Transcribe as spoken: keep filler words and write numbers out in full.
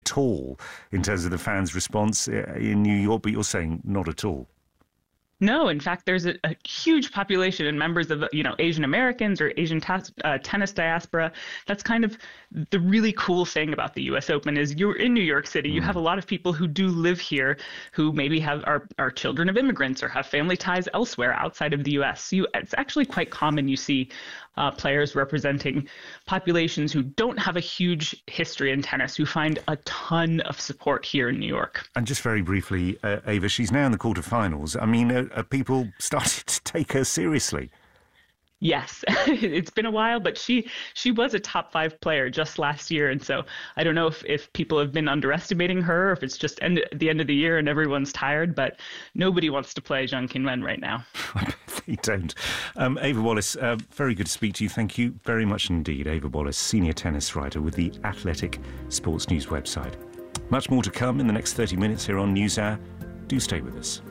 at all in terms of the fans' response in New York, but you're saying not at all. No, in fact, there's a, a huge population and members of, you know, Asian Americans or Asian tas- uh, tennis diaspora. That's kind of the really cool thing about the U S Open is you're in New York City. You have a lot of people who do live here who maybe have are, are children of immigrants or have family ties elsewhere outside of the U S. So you, it's actually quite common you see uh, players representing populations who don't have a huge history in tennis, who find a ton of support here in New York. And just very briefly, uh, Ava, she's now in the quarterfinals. I mean, uh, are people started to take her seriously? Yes, it's been a while, but she she was a top five player just last year. And so I don't know if, if people have been underestimating her, or if it's just end, the end of the year and everyone's tired, but nobody wants to play Zheng Qinwen right now. I bet they don't. Um, Ava Wallace, uh, very good to speak to you. Thank you very much indeed. Ava Wallace, senior tennis writer with the Athletic Sports News website. Much more to come in the next thirty minutes here on NewsHour. Do stay with us.